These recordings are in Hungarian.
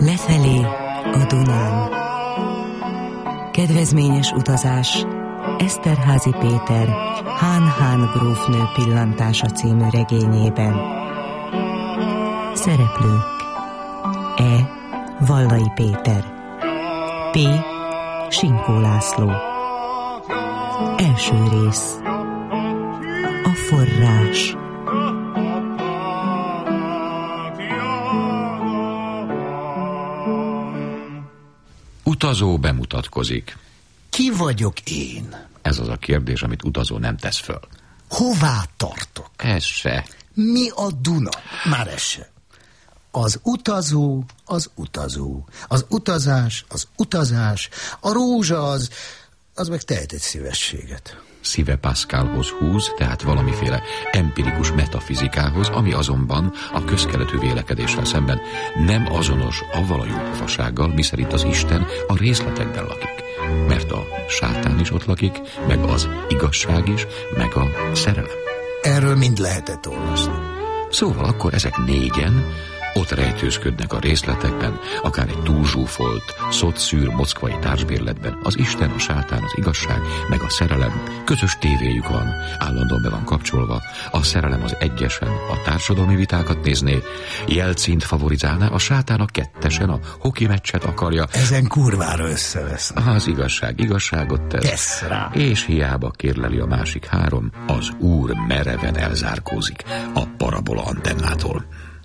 Lefelé a Dunán. Kedvezményes utazás Eszterházy Péter Hán grófnő pillantása című regényében. Szereplők: E. Vallai Péter, P. Sinkó László. Első rész: a forrás. Utazó bemutatkozik. Ki vagyok én? Ez az a kérdés, amit utazó nem tesz föl. Hová tartok? Ez se. Mi a Duna? Már ez se. Az utazó, az utazó. Az utazás, az utazás. A rózsa az meg tehet egy szívességet. Szíve Pascalhoz húz, tehát valamiféle empirikus metafizikához, ami azonban a közkeletű vélekedéssel szemben nem azonos avval a jópofasággal, miszerint az Isten a részletekben lakik. Mert a sátán is ott lakik, meg az igazság is, meg a szerelem. Erről mind lehetett olvasni. Szóval akkor ezek négyen ott rejtőzködnek a részletekben, akár egy túlzsúfolt, szotszűr moszkvai társbérletben. Az Isten, a sátán, az igazság, meg a szerelem. Közös tévéjük van, állandóan be van kapcsolva. A szerelem az egyesen a társadalmi vitákat nézné, Jelcint favorizálná, a sátán a kettesen a hoki meccset akarja. Ezen kurvára összevesznek. Az igazság igazságot tesz rá. És hiába kérleli a másik három, az úr mereven elzárkózik a parabola antennától.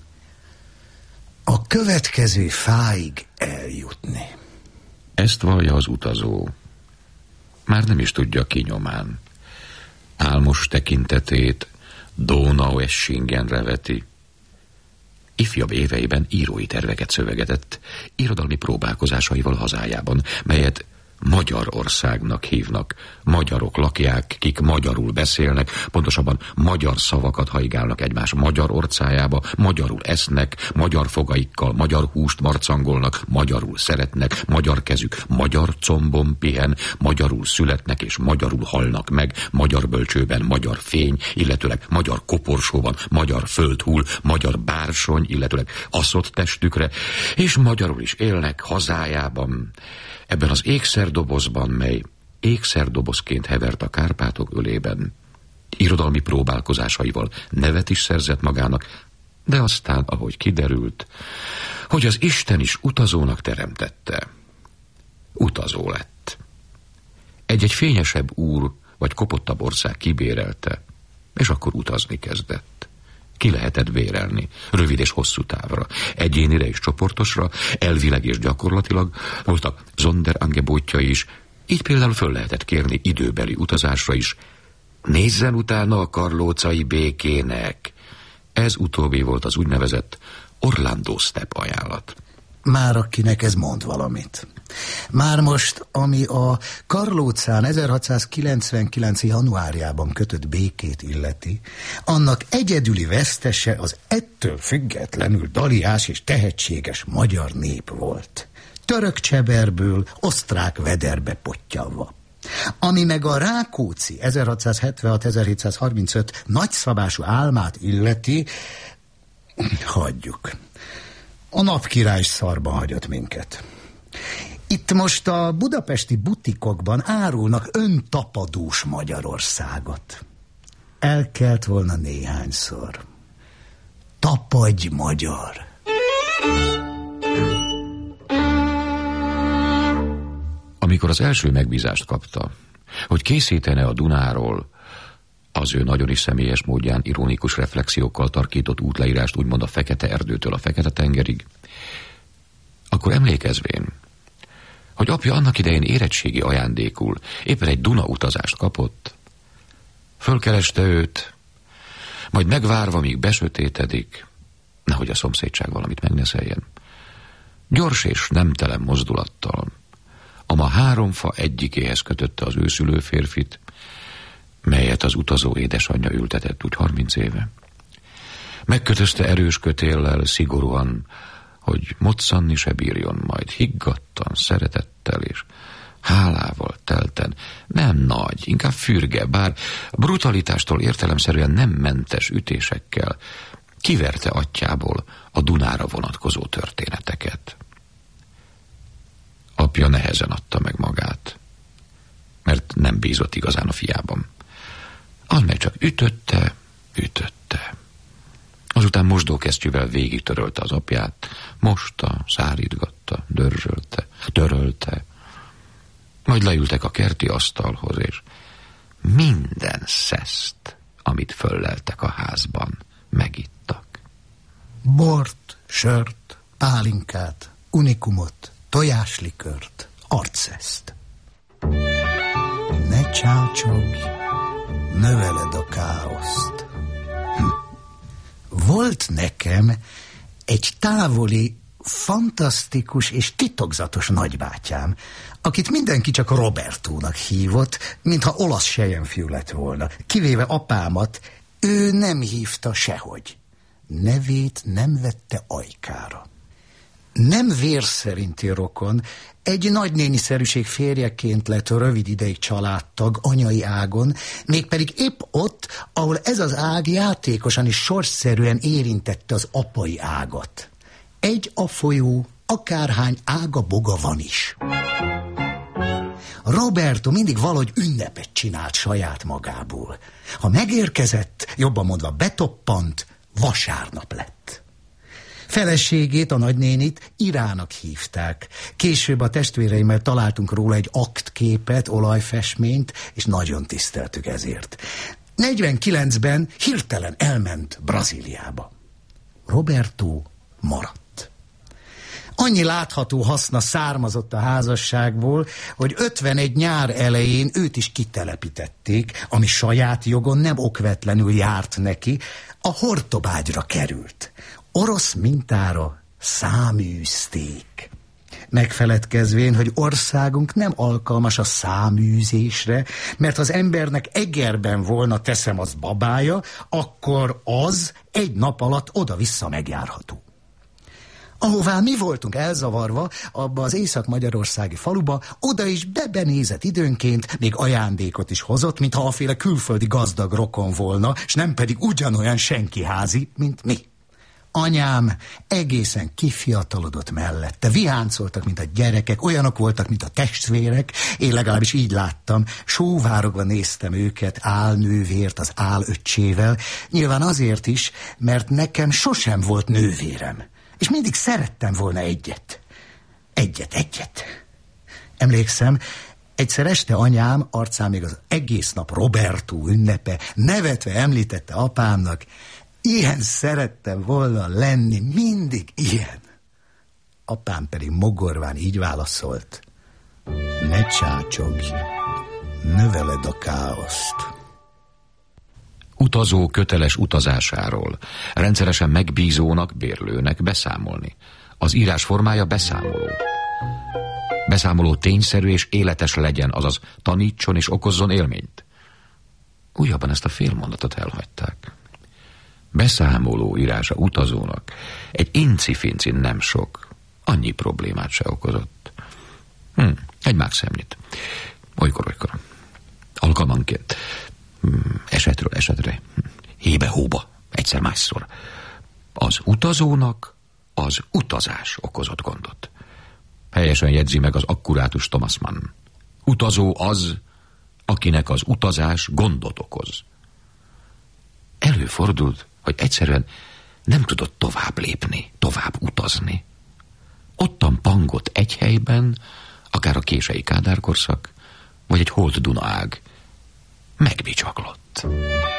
A következő fáig eljutni. Ezt vallja az utazó. Már nem is tudja kinyomán. Álmos tekintetét Donaueschingenre veti. Ifjabb éveiben írói terveket szövegetett, irodalmi próbálkozásaival hazájában, melyet Magyarországnak hívnak. Magyarok lakják, kik magyarul beszélnek, pontosabban magyar szavakat haigálnak egymás magyar orcájába, magyarul esznek, magyar fogaikkal, magyar húst marcangolnak, magyarul szeretnek, magyar kezük magyar combon pihen, magyarul születnek és magyarul halnak meg, magyar bölcsőben magyar fény, illetőleg magyar koporsóban, magyar földhull, magyar bársony, illetőleg aszott testükre, és magyarul is élnek hazájában. Ebben az ékszerdobozban, mely ékszerdobozként hevert a Kárpátok ölében, irodalmi próbálkozásaival nevet is szerzett magának, de aztán, ahogy kiderült, hogy az Isten is utazónak teremtette, utazó lett. Egy fényesebb úr vagy kopottabb ország kibérelte, és akkor utazni kezdett. Ki lehetett bérelni, rövid és hosszú távra, egyénire és csoportosra, elvileg és gyakorlatilag, voltak Sonderangebotjai is, így például föl lehetett kérni időbeli utazásra is. Nézzen utána a karlócai békének. Ez utóbbi volt az úgynevezett Orlando Stepp ajánlat. Már akinek ez mond valamit. Már most, ami a Karlócán 1699. januárjában kötött békét illeti, annak egyedüli vesztese az ettől függetlenül daliás és tehetséges magyar nép volt. Török cseberből osztrák vederbe pottyalva. Ami meg a Rákóczi 1676-1735 nagyszabású álmát illeti, hagyjuk. A napkirály szarban hagyott minket. Itt most a budapesti butikokban árulnak öntapadós Magyarországot. Elkelt volna néhányszor. Tapadj magyar! Amikor az első megbízást kapta, hogy készítene a Dunáról az ő nagyon is személyes módján ironikus reflexiókkal tarkított útleírást, úgymond a Fekete Erdőtől a Fekete-tengerig, akkor emlékezvén, hogy apja annak idején érettségi ajándékul éppen egy Duna utazást kapott, fölkereste őt, majd megvárva, míg besötétedik, nehogy a szomszédság valamit megneszeljen, gyors és nemtelen mozdulattal, ama 3 fa egyikéhez kötötte az őszülő férfit, melyet az utazó édesanyja ültetett úgy 30 éve. Megkötözte erős kötéllel, szigorúan, hogy moccanni se bírjon, majd higgadtan, szeretettel és hálával telten, nem nagy, inkább fürge, bár brutalitástól értelemszerűen nem mentes ütésekkel kiverte atyjából a Dunára vonatkozó történeteket. nehezen adta meg magát, mert nem bízott igazán a fiában. Az meg csak ütötte. Azután mosdókesztyűvel végig törölte az apját, mosta, szárítgatta, dörzsölte, törölte. Majd leültek a kerti asztalhoz, és minden szeszt, amit fölleltek a házban, megittak. Bort, sört, pálinkát, unikumot, tojáslikört, arcszeszt. Ne csácsogj, növeled a káoszt. Volt nekem egy távoli, fantasztikus és titokzatos nagybátyám, akit mindenki csak Robertónak hívott, mintha olasz selyemfiú lett volna. Kivéve apámat, ő nem hívta sehogy. Nevét nem vette ajkára. Nem vérszerinti rokon, egy nagynéniszerűség férjeként lett rövid ideig családtag anyai ágon, mégpedig épp ott, ahol ez az ág játékosan és sorsszerűen érintette az apai ágat. Egy a folyó, akárhány ága-boga van is. Roberto mindig valahogy ünnepet csinált saját magából. Ha megérkezett, jobban mondva betoppant, vasárnap lett. Feleségét, a nagynénit Irának hívták. Később a testvéreimmel találtunk róla egy aktképet, olajfestményt, és nagyon tiszteltük ezért. 49-ben hirtelen elment Brazíliába. Roberto maradt. Annyi látható haszna származott a házasságból, hogy 51 nyár elején őt is kitelepítették, ami saját jogon nem okvetlenül járt neki, a hortobágyra került. Orosz mintára száműzték. Megfeledkezvén, hogy országunk nem alkalmas a száműzésre, mert ha az embernek egerben volna, teszem az babája, akkor az egy nap alatt oda-vissza megjárható. Ahová mi voltunk elzavarva, abba az észak-magyarországi faluba, oda is benézett időnként, még ajándékot is hozott, mintha aféle külföldi gazdag rokon volna, s nem pedig ugyanolyan senkiházi, mint mi. Anyám egészen kifiatalodott mellette, viháncoltak, mint a gyerekek, olyanok voltak, mint a testvérek, én legalábbis így láttam, sóvárogva néztem őket álnővért az álöccsével, nyilván azért is, mert nekem sosem volt nővérem, és mindig szerettem volna egyet. Emlékszem, egyszer este anyám, arcán még az egész nap Roberto ünnepe, nevetve említette apámnak, ilyen szerettem volna lenni, mindig ilyen. Apám pedig mogorván így válaszolt: ne csácsogj, növeled a káoszt. Utazó köteles utazásáról rendszeresen megbízónak, bérlőnek beszámolni. Az írás formája beszámoló. Beszámoló tényszerű és életes legyen, azaz tanítson és okozzon élményt. Újabban ezt a félmondatot elhagyták. Beszámoló írása utazónak egy inci-finci nem sok, annyi problémát se okozott. Egy mákszemnyit. Olykor. Alkalmanként. Esetről esetre. Hébe-hóba. Egyszer-másszor. Az utazónak az utazás okozott gondot. Helyesen jegyzi meg az akkurátus Thomas Mann. Utazó az, akinek az utazás gondot okoz. Előfordult, hogy egyszerűen nem tudott tovább lépni, tovább utazni. Ottan pangott egy helyben, akár a kései Kádár-korszak, vagy egy holt Dunaág. Megbicsaklott.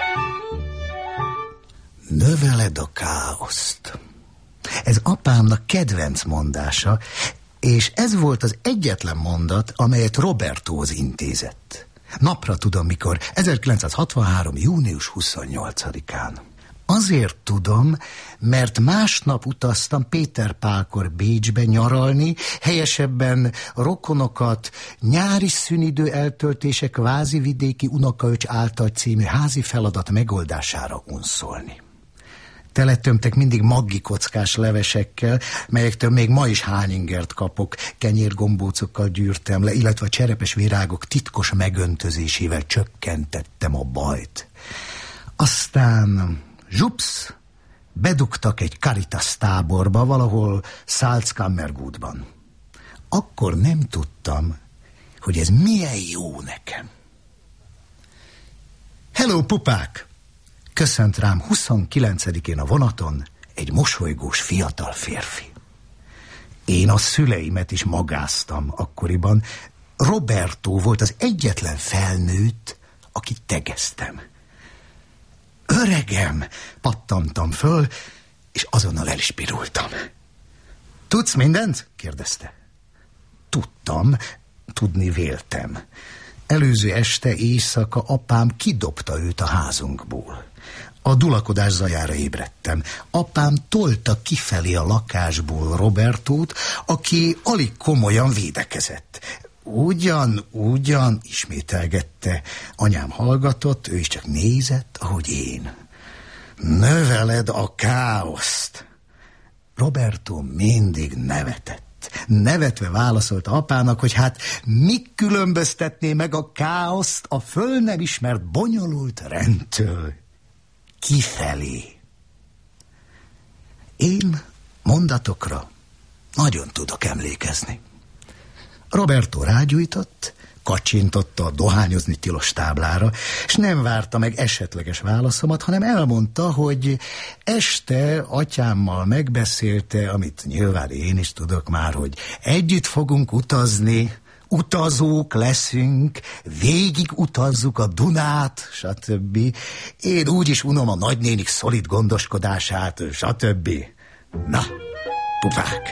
Növeled a káoszt. Ez apámnak kedvenc mondása, és ez volt az egyetlen mondat, amelyet Robertóhoz intézett. Napra tudom, mikor, 1963. június 28-án. Azért tudom, mert másnap utaztam Péter Pálkor Bécsbe nyaralni, helyesebben rokonokat nyári szünidő eltöltése kvázi vidéki unokaöcs által című házi feladat megoldására unszolni. Teletömtek mindig maggikockás levesekkel, melyektől még ma is hányingert kapok, kenyérgombócokkal gyűrtem le, illetve a cserepes virágok titkos megöntözésével csökkentettem a bajt. Aztán zsupsz, bedugtak egy Caritas táborba, valahol Salzkammergutban. akkor nem tudtam, hogy ez milyen jó nekem. Hello, pupák! Köszönt rám 29-én a vonaton egy mosolygós fiatal férfi. Én a szüleimet is magáztam akkoriban. Roberto volt az egyetlen felnőtt, akit tegeztem. Öregem, pattantam föl, és azonnal el is pirultam. Tudsz mindent? Kérdezte. Tudtam, tudni véltem. Előző este éjszaka apám kidobta őt a házunkból. A dulakodás zajára ébredtem. Apám tolta kifelé a lakásból Robertót, aki alig komolyan védekezett. Ugyan, ismételgette. Anyám hallgatott, ő is csak nézett, ahogy én. Növeled a káoszt. Roberto mindig nevetett. Nevetve válaszolta apának, hogy hát mi különböztetné meg a káoszt a föl nem ismert bonyolult rendtől. Kifelé. Én mondatokra nagyon tudok emlékezni. Roberto rágyújtott, kacsintotta a dohányozni tilos táblára, és nem várta meg esetleges válaszomat, hanem elmondta, hogy este atyámmal megbeszélte, amit nyilván én is tudok már, hogy együtt fogunk utazni, utazók leszünk, végig utazzuk a Dunát, stb. Én úgyis unom a nagynénik szolid gondoskodását, stb. Na, pupák!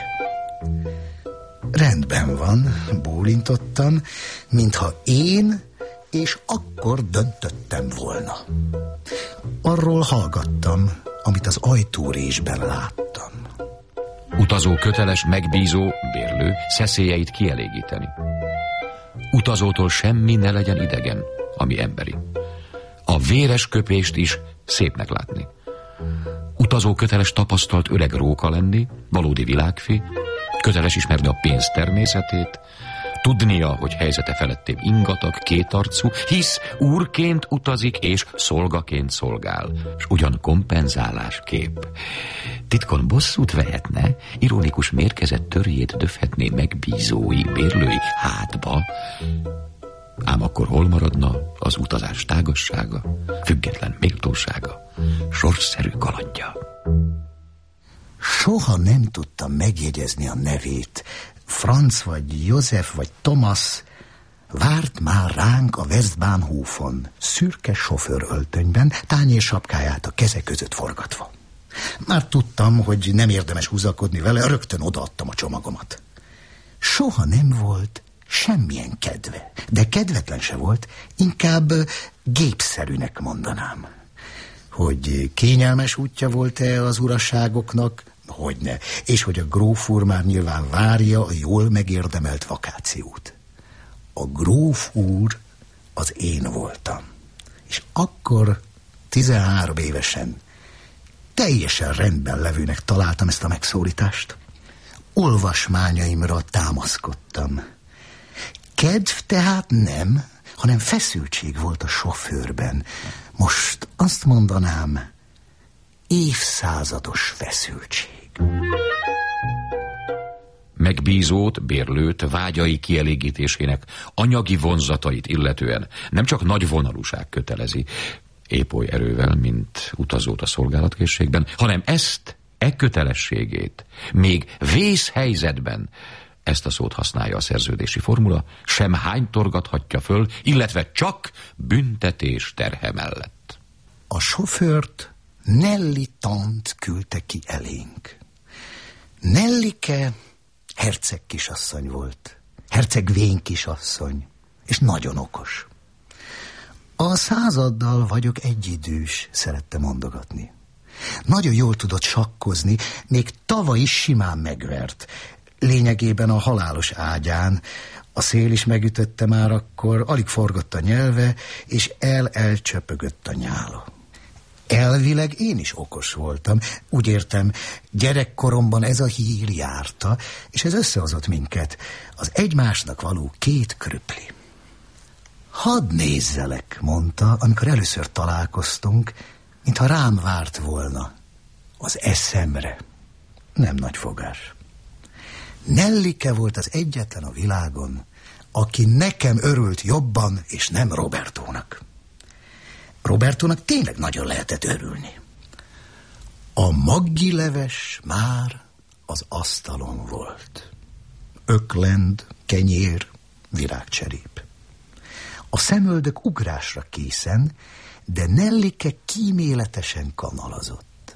Rendben van, bólintottam, mintha én és akkor döntöttem volna. Arról hallgattam, amit az ajtórésben láttam. Utazó köteles, megbízó, bérlő szeszélyeit kielégíteni. Utazótól semmi ne legyen idegen, ami emberi. A véres köpést is szépnek látni. Utazó köteles tapasztalt öreg róka lenni, valódi világfi, köteles ismerni a pénz természetét, tudnia, hogy helyzete felettébb ingatag, kétarcú, hisz úrként utazik és szolgaként szolgál, és ugyan kompenzálásképp. Titkon bosszút vehetne, ironikus mérkezett törjét döfhetné megbízói, bérlői hátba, ám akkor hol maradna az utazás tágassága, független méltósága, sorsszerű kalandja? Soha nem tudtam megjegyezni a nevét. Franz vagy József vagy Thomas várt már ránk a Westbahnhofon, szürke sofőröltönyben, tányérsapkáját a keze között forgatva. Már tudtam, hogy nem érdemes húzakodni vele, rögtön odaadtam a csomagomat. Soha nem volt semmilyen kedve, de kedvetlen se volt, inkább gépszerűnek mondanám. Hogy kényelmes útja volt-e az uraságoknak? Hogyne. És hogy a gróf úr már nyilván várja a jól megérdemelt vakációt. A gróf úr az én voltam. És akkor 13 évesen teljesen rendben levőnek találtam ezt a megszólítást. Olvasmányaimra támaszkodtam. Kedv tehát nem, hanem feszültség volt a sofőrben. Most azt mondanám, évszázados feszültség. Megbízót, bérlőt, vágyai kielégítésének anyagi vonzatait illetően nem csak nagy vonalúság kötelezi, épp oly erővel, mint utazót a szolgálatkészségben, hanem ezt, kötelességét még vészhelyzetben, ezt a szót használja a szerződési formula, sem hánytorgathatja föl, illetve csak büntetés terhe mellett. A sofőrt Nelly tant küldte ki elénk. Nellike herceg kisasszony volt, herceg vén kisasszony, és nagyon okos. A századdal vagyok egyidős, szerette mondogatni. Nagyon jól tudott sakkozni, még tavaly is simán megvert. Lényegében a halálos ágyán. A szél is megütötte már akkor, alig forgott a nyelve, és elcsöpögött a nyála. Elvileg én is okos voltam. Úgy értem, gyerekkoromban ez a hír járta, és ez összehozott minket. Az egymásnak való 2 krüpli. Hadd nézzelek, mondta, amikor először találkoztunk, mintha rám várt volna az eszemre. Nem nagy fogás. Nellike volt az egyetlen a világon, aki nekem örült jobban, és nem Robertónak. Robertónak tényleg nagyon lehetett örülni. A maggileves már az asztalon volt. Öklend, kenyér, virágcserép. A szemöldök ugrásra készen, de Nellike kíméletesen kanalazott.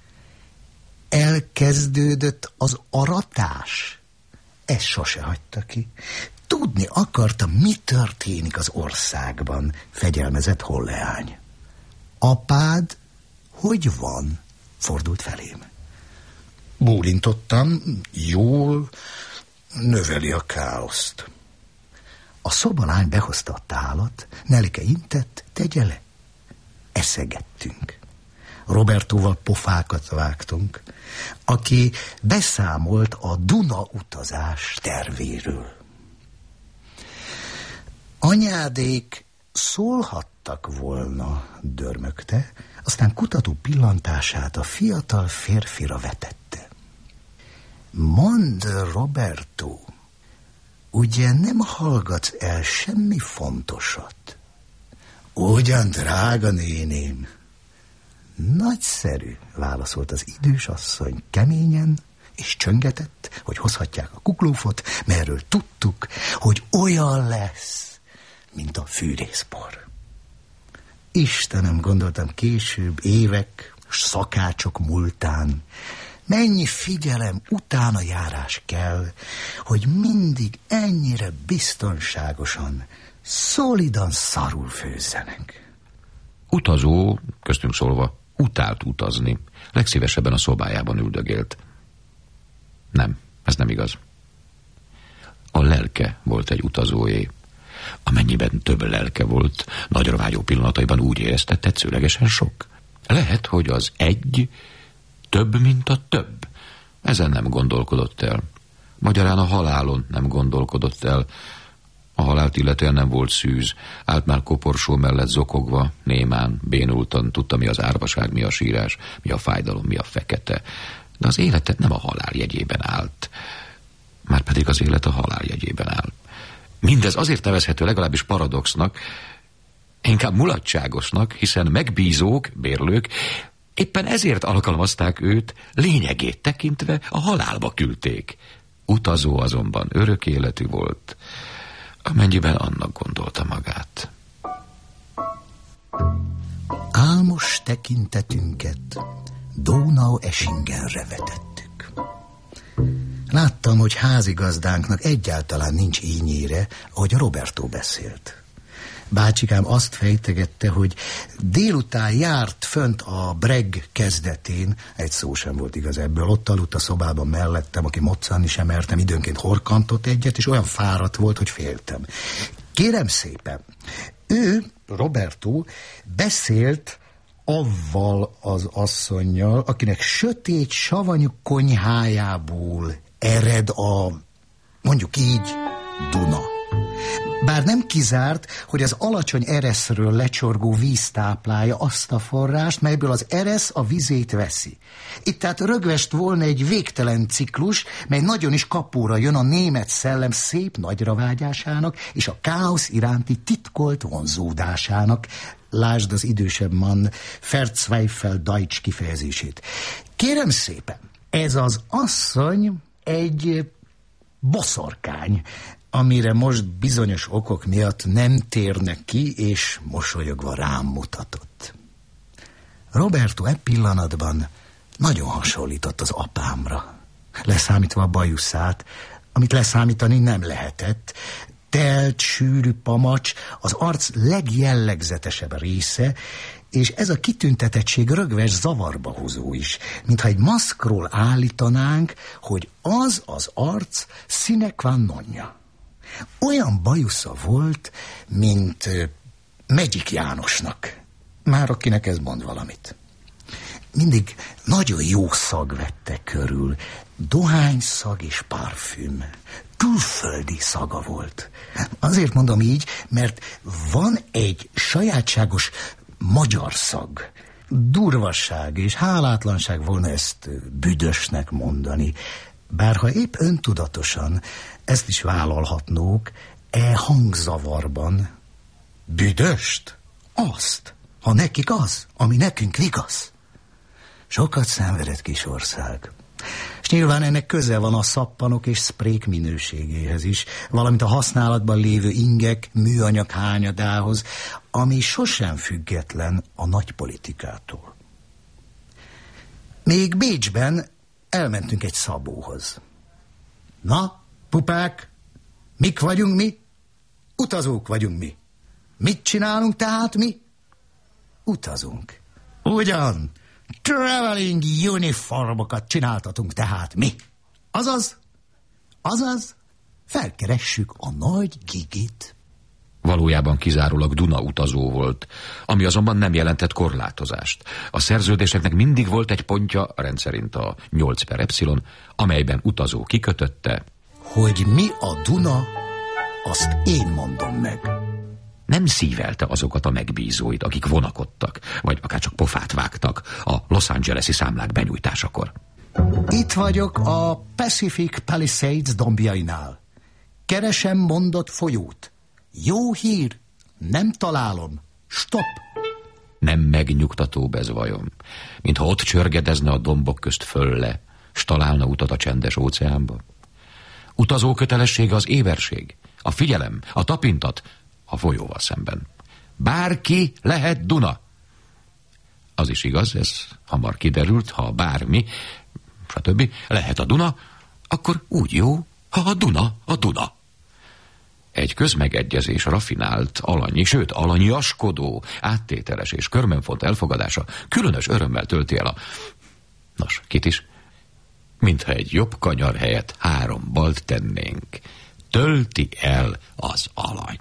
Elkezdődött az aratás. Ezt sose hagyta ki. Tudni akarta, mi történik az országban, fegyelmezett Holleány. Apád, hogy van? Fordult felém. Bólintottam, jól, növeli a káoszt. A szobalány behozta a tálat, Nellike intett, tegye le. Eszegettünk. Robertóval pofákat vágtunk, aki beszámolt a Duna utazás tervéről. Anyádék szólhattak volna, dörmögte, aztán kutató pillantását a fiatal férfira vetette. Mondd, Roberto, ugye nem hallgatsz el semmi fontosat? Ugyan, drága néném. Nagyszerű, válaszolt az idős asszony keményen, és csöngetett, hogy hozhatják a kuklófot, merről tudtuk, hogy olyan lesz, mint a fűrészpor. Istenem, gondoltam később, évek, szakácsok múltán, mennyi figyelem, utána járás kell, hogy mindig ennyire biztonságosan, szolidan szarul főzzenek. Utazó, köztünk szólva, utált utazni. Legszívesebben a szobájában üldögélt. Nem, ez nem igaz. A lelke volt egy utazóé. Amennyiben több lelke volt, nagyra vágyó pillanataiban úgy érezte, tetszőlegesen sok. Lehet, hogy az egy több, mint a több. Ezen nem gondolkodott el. Magyarán a halálon nem gondolkodott el. A halált illetően nem volt szűz. Állt már koporsó mellett zokogva, némán, bénultan, tudta, mi az árvaság, mi a sírás, mi a fájdalom, mi a fekete. De az élete nem a halál jegyében állt. Márpedig az élet a halál jegyében áll. Mindez azért nevezhető legalábbis paradoxnak, inkább mulatságosnak, hiszen megbízók, bérlők éppen ezért alkalmazták őt, lényegét tekintve a halálba küldték. Utazó azonban örök életű volt, amennyiben annak gondolta magát. Álmos tekintetünket Donaueschingenre vetettük. Láttam, hogy házigazdánknak egyáltalán nincs ínyére, ahogy Roberto beszélt. Bácsikám azt fejtegette, hogy délután járt fönt a Breg kezdetén, egy szó sem volt igaz ebből, ott aludt a szobában mellettem, aki moccanni sem mertem, időnként horkantott egyet, és olyan fáradt volt, hogy féltem. Kérem szépen, ő, Roberto, beszélt avval az asszonnyal, akinek sötét, savanyú konyhájából ered a, mondjuk így, Duna. Bár nem kizárt, hogy az alacsony ereszről lecsorgó víz táplálja azt a forrást, melyből az eresz a vizét veszi. Itt tehát rögvest volna egy végtelen ciklus, mely nagyon is kapóra jön a német szellem szép nagyra vágyásának és a káosz iránti titkolt vonzódásának. Lásd az idősebb man Verzweifel Deutsch kifejezését. Kérem szépen, ez az asszony egy boszorkány, amire most bizonyos okok miatt nem térnek ki, és mosolyogva rám mutatott. Roberto e pillanatban nagyon hasonlított az apámra, leszámítva a bajuszát, amit leszámítani nem lehetett. Telt, sűrű pamacs, az arc legjellegzetesebb része, és ez a kitüntetettség rögves zavarba hozó is, mintha egy maszkról állítanánk, hogy az az arc sine qua nonja. Olyan bajusza volt, mint Magic Jánosnak, már akinek ez mond valamit. Mindig nagyon jó szag vette körül, dohányszag és parfüm, külföldi szaga volt. Azért mondom így, mert van egy sajátságos magyar szag. Durvasság és hálátlanság volna ezt büdösnek mondani. Bárha épp öntudatosan ezt is vállalhatnók, hangzavarban. Büdöst? Azt, ha nekik az, ami nekünk vigaz. Sokat szenvedett kis ország. És nyilván ennek köze van a szappanok és szprék minőségéhez is, valamint a használatban lévő ingek műanyag hányadához, ami sosem független a nagypolitikától. Még Bécsben elmentünk egy szabóhoz. Na, pupák, mik vagyunk mi? Utazók vagyunk mi. Mit csinálunk tehát mi? Utazunk. Ugyan, traveling uniformokat csináltatunk tehát mi. Azaz, felkeressük a nagy Gigit. Valójában kizárólag Duna utazó volt, ami azonban nem jelentett korlátozást. A szerződéseknek mindig volt egy pontja, rendszerint a 8/epsilon, amelyben utazó kikötötte, hogy mi a Duna, azt én mondom meg. Nem szívelte azokat a megbízóit, akik vonakodtak, vagy akár csak pofát vágtak a Los Angeles-i számlák benyújtásakor. Itt vagyok a Pacific Palisades dombjainál. Keresem mondott folyót. Jó hír, nem találom. Stop! Nem megnyugtató ez vajon, mintha ott csörgedezne a dombok közt fölle, s találna utat a csendes óceánba. Utazó kötelessége az éberség, a figyelem, a tapintat a folyóval szemben. Bárki lehet Duna. Az is igaz, ez hamar kiderült, ha bármi, stb. Lehet a Duna, akkor úgy jó, ha a Duna a Duna. Egy közmegegyezés rafinált, alanyi, sőt alanyiaskodó, áttételes és körmönfont elfogadása különös örömmel tölti el a... Nos, kit is? Mintha egy jobb kanyar helyett 3 balt tennénk. Tölti el az alanyt.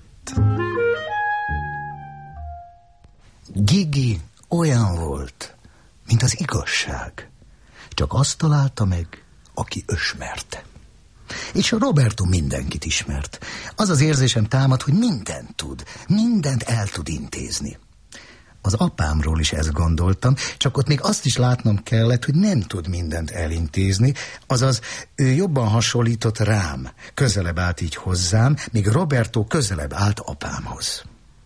Gigi olyan volt, mint az igazság. Csak azt találta meg, aki ösmerte. És a Roberto mindenkit ismert. Az az érzésem támad, hogy mindent tud, mindent el tud intézni. Az apámról is ezt gondoltam, csak ott még azt is látnom kellett, hogy nem tud mindent elintézni, azaz ő jobban hasonlított rám, közelebb állt így hozzám, míg Roberto közelebb állt apámhoz.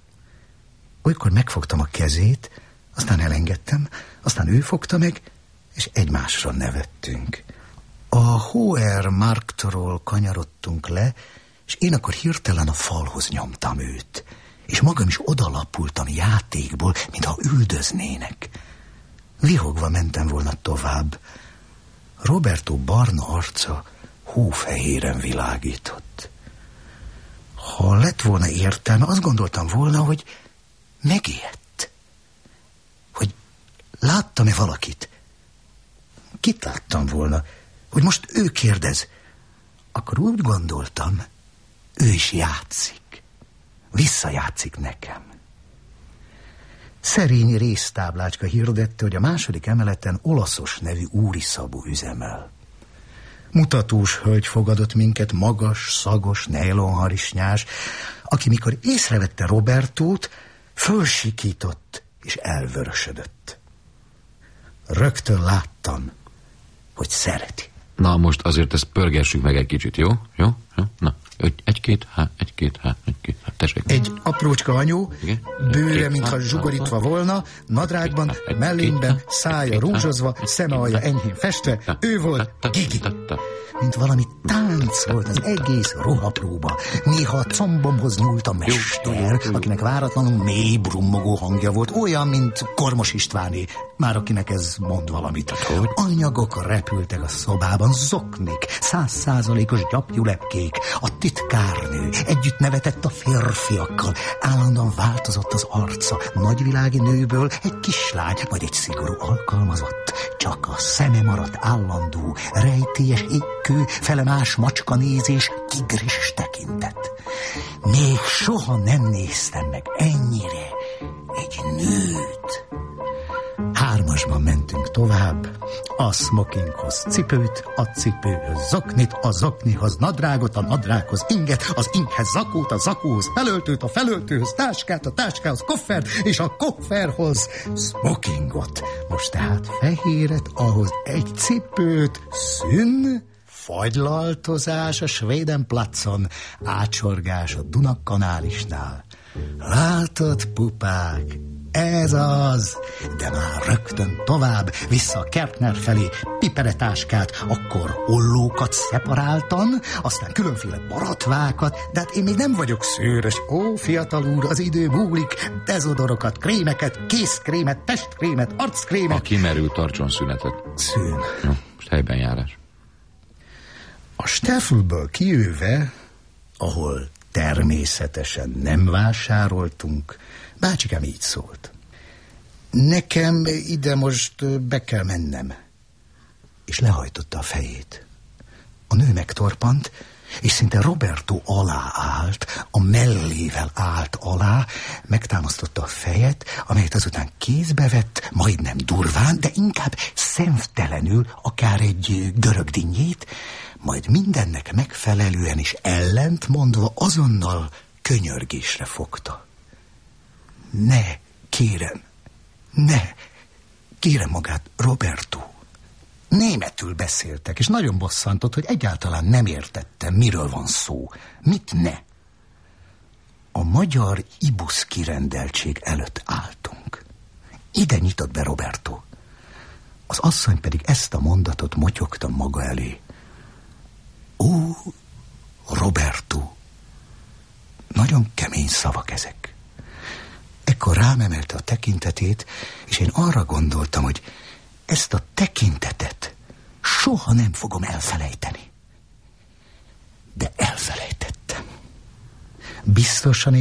Olykor megfogtam a kezét, aztán elengedtem, aztán ő fogta meg, és egymásra nevettünk. A Hoher Marktról kanyarodtunk le, és én akkor hirtelen a falhoz nyomtam őt, és magam is odalapultam játékból, mintha üldöznének. Vihogva mentem volna tovább. Roberto barna arca hófehéren világított. Ha lett volna értelme, azt gondoltam volna, hogy megijedt. Hogy láttam-e valakit? Kit láttam volna? Hogy most ő kérdez. Akkor úgy gondoltam, ő is játszik. Visszajátszik nekem. Szerény résztáblácska hirdette, hogy a 2. emeleten Olaszos nevű úriszabó üzemel. Mutatós hölgy fogadott minket, magas, szagos, nejlonharisnyás, aki mikor észrevette Robertót, fölsikított és elvörösödött. Rögtön láttam, hogy szereti. Na, most azért ezt pörgessük meg egy kicsit, jó? Jó? Na, egy-két, tessék. Egy aprócska anyó, bőre, mintha zsugorítva volna, nadrágban, mellényben, szája rúzsozva, szeme alja enyhén festve, ő volt Gigi. Mint valami tánc volt az egész ruhapróba. Néha a combomhoz nyúlt a mester, akinek váratlanul mély brummogó hangja volt, olyan, mint Kormos Istváné, már akinek ez mond valamit. Anyagok repültek a szobában, zoknik, 100%-os gyapjulepkék, a titkárnő együtt nevetett a férfiakkal, állandóan változott az arca, nagyvilági nőből egy kislány, majd egy szigorú alkalmazott, csak a szeme maradt állandó, rejtélyes ékkő, felemás macskanézés, tigris tekintet. Még soha nem néztem meg ennyire egy nőt. 3-asban mentünk tovább, a smokinghoz cipőt, a cipőhöz zoknit, a zoknihoz nadrágot, a nadrághoz inget, az inghez zakót, a zakóhoz felöltőt, a felöltőhöz táskát, a táskához koffert, és a kofferhoz smokingot. Most tehát fehéret, ahhoz egy cipőt, szűn, fagylaltozás a Svédenplatson, átsorgás a Dunakanálisnál. Látod, pupák, ez az, de már rögtön tovább, vissza a Kertner felé, piperetáskát, akkor ollókat szeparáltan, aztán különféle baratvákat, de hát én még nem vagyok szőrös. Ó, fiatal úr, az idő múlik, dezodorokat, krémeket, kézkrémet, testkrémet, arckrémet. A kimerült tartson szünetet. Szűn. Jó, most helyben járás. A Staffelből kijöve, ahol természetesen nem vásároltunk, bácsikám így szólt. Nekem ide most be kell mennem. És lehajtotta a fejét. A nő megtorpant, és szinte Roberto alá állt, a mellével állt alá, megtámasztotta a fejet, amelyet azután kézbe vett, majdnem durván, de inkább szemtelenül, akár egy görög dinnyét, majd mindennek megfelelően és ellentmondva azonnal könyörgésre fogta. Ne, kérem, ne, kérem magát, Roberto. Németül beszéltek, és nagyon bosszantott, hogy egyáltalán nem értettem, miről van szó. Mit ne? A magyar ibusz kirendeltség előtt álltunk. Ide nyitott be Roberto. Az asszony pedig ezt a mondatot motyogta maga elé. Ó, Roberto, nagyon kemény szavak ezek. Ekkor rám emelte a tekintetét, és én arra gondoltam, hogy ezt a tekintetet soha nem fogom elfelejteni. De elfelejtettem. Biztosan